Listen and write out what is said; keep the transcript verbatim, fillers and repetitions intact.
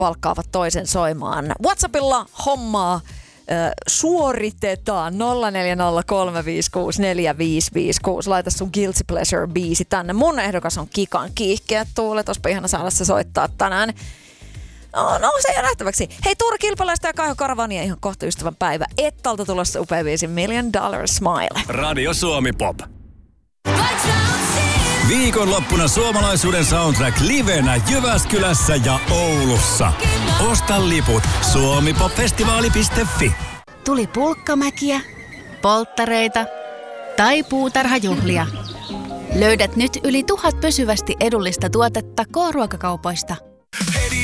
palkkaavat toisen soimaan. WhatsAppilla hommaa äh, suoritetaan nolla neljä nolla kolme viisi kuusi neljä viisi viisi kuusi. Laita sun Guilty Pleasure-biisi tänne. Mun ehdokas on Kikan Kiihkeät tuulet. Olisipa ihana saada se soittaa tänään. No, no se ei nähtäväksi. Hei, Tuura Kilpeläistä ja Kaiho Karavania ihan kohta ystävän päivä. Ettalta tulossa upea biisi Million Dollar Smile. Radio Suomi Pop. Viikonloppuna suomalaisuuden soundtrack livenä Jyväskylässä ja Oulussa. Osta liput suomipopfestivaali piste fi. Tuli pulkkamäkiä, polttareita tai puutarhajuhlia. Löydät nyt yli tuhat pysyvästi edullista tuotetta K-ruokakaupoista.